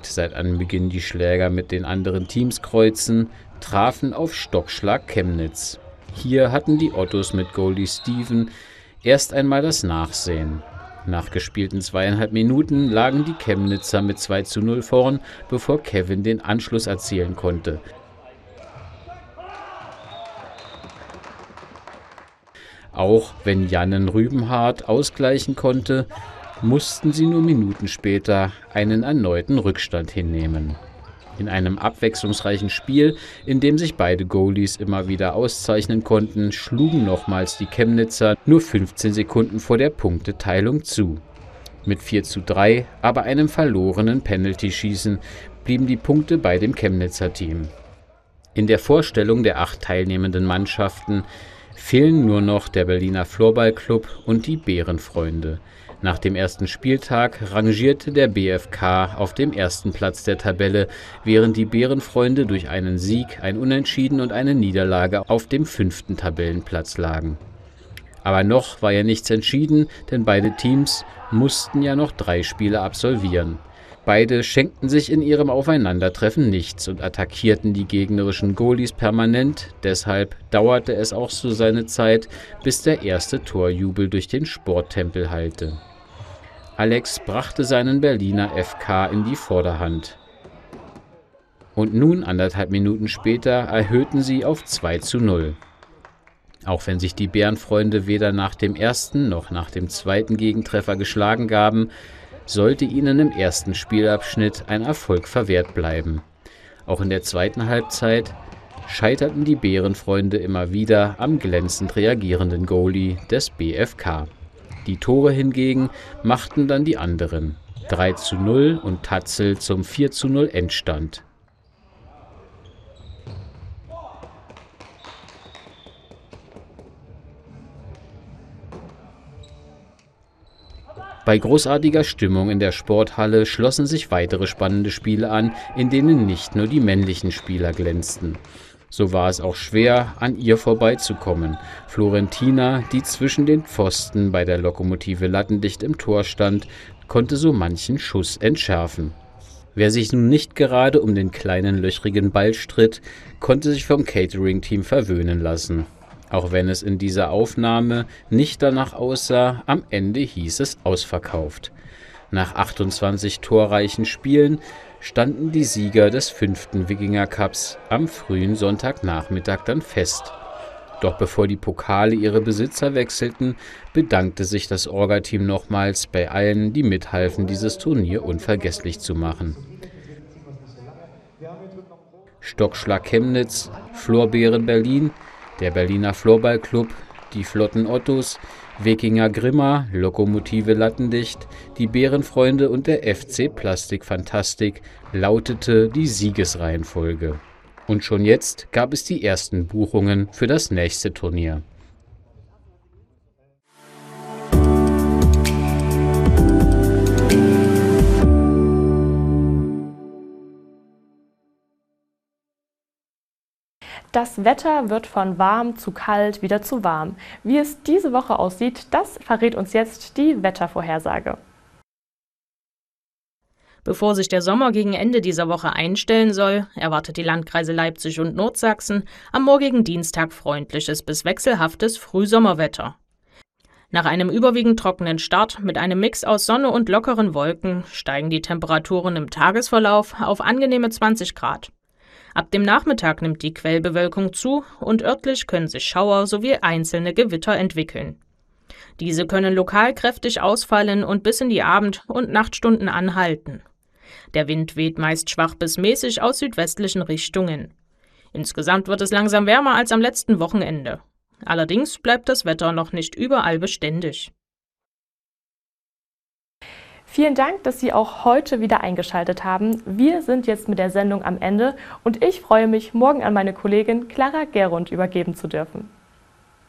unbesiegt, seit Anbeginn die Schläger mit den anderen Teams kreuzen, trafen auf Stockschlag Chemnitz. Hier hatten die Ottos mit Goalie Steven erst einmal das Nachsehen. Nach gespielten 2,5 Minuten lagen die Chemnitzer mit 2:0 vorn, bevor Kevin den Anschluss erzielen konnte. Auch wenn Jannen Rübenhardt ausgleichen konnte, mussten sie nur Minuten später einen erneuten Rückstand hinnehmen. In einem abwechslungsreichen Spiel, in dem sich beide Goalies immer wieder auszeichnen konnten, schlugen nochmals die Chemnitzer nur 15 Sekunden vor der Punkteteilung zu. Mit 4:3, aber einem verlorenen Penaltyschießen, blieben die Punkte bei dem Chemnitzer Team. In der Vorstellung der 8 teilnehmenden Mannschaften fehlen nur noch der Berliner Floorballclub und die Bärenfreunde. Nach dem ersten Spieltag rangierte der BFK auf dem ersten Platz der Tabelle, während die Bärenfreunde durch einen Sieg, ein Unentschieden und eine Niederlage auf dem 5. Tabellenplatz lagen. Aber noch war ja nichts entschieden, denn beide Teams mussten ja noch 3 Spiele absolvieren. Beide schenkten sich in ihrem Aufeinandertreffen nichts und attackierten die gegnerischen Goalies permanent, deshalb dauerte es auch so seine Zeit, bis der erste Torjubel durch den Sporttempel hallte. Alex brachte seinen Berliner FK in die Vorderhand. Und nun, 1,5 Minuten später, erhöhten sie auf 2:0. Auch wenn sich die Bärenfreunde weder nach dem ersten noch nach dem zweiten Gegentreffer geschlagen gaben, sollte ihnen im ersten Spielabschnitt ein Erfolg verwehrt bleiben. Auch in der zweiten Halbzeit scheiterten die Bärenfreunde immer wieder am glänzend reagierenden Goalie des BFK. Die Tore hingegen machten dann die anderen. 3:0 und Tatzel zum 4:0 Endstand. Bei großartiger Stimmung in der Sporthalle schlossen sich weitere spannende Spiele an, in denen nicht nur die männlichen Spieler glänzten. So war es auch schwer, an ihr vorbeizukommen. Florentina, die zwischen den Pfosten bei der Lokomotive lattendicht im Tor stand, konnte so manchen Schuss entschärfen. Wer sich nun nicht gerade um den kleinen löchrigen Ball stritt, konnte sich vom Catering-Team verwöhnen lassen. Auch wenn es in dieser Aufnahme nicht danach aussah, am Ende hieß es ausverkauft. Nach 28 torreichen Spielen standen die Sieger des 5. Wikinger Cups am frühen Sonntagnachmittag dann fest. Doch bevor die Pokale ihre Besitzer wechselten, bedankte sich das Orga-Team nochmals bei allen, die mithalfen, dieses Turnier unvergesslich zu machen. Stockschlag Chemnitz, Florbären Berlin, der Berliner Floorballclub, die Flotten Ottos, Wikinger Grimma, Lokomotive Lattendicht, die Bärenfreunde und der FC Plastik Fantastik lautete die Siegesreihenfolge. Und schon jetzt gab es die ersten Buchungen für das nächste Turnier. Das Wetter wird von warm zu kalt wieder zu warm. Wie es diese Woche aussieht, das verrät uns jetzt die Wettervorhersage. Bevor sich der Sommer gegen Ende dieser Woche einstellen soll, erwartet die Landkreise Leipzig und Nordsachsen am morgigen Dienstag freundliches bis wechselhaftes Frühsommerwetter. Nach einem überwiegend trockenen Start mit einem Mix aus Sonne und lockeren Wolken steigen die Temperaturen im Tagesverlauf auf angenehme 20 Grad. Ab dem Nachmittag nimmt die Quellbewölkung zu und örtlich können sich Schauer sowie einzelne Gewitter entwickeln. Diese können lokal kräftig ausfallen und bis in die Abend- und Nachtstunden anhalten. Der Wind weht meist schwach bis mäßig aus südwestlichen Richtungen. Insgesamt wird es langsam wärmer als am letzten Wochenende. Allerdings bleibt das Wetter noch nicht überall beständig. Vielen Dank, dass Sie auch heute wieder eingeschaltet haben. Wir sind jetzt mit der Sendung am Ende und ich freue mich, morgen an meine Kollegin Clara Gerund übergeben zu dürfen.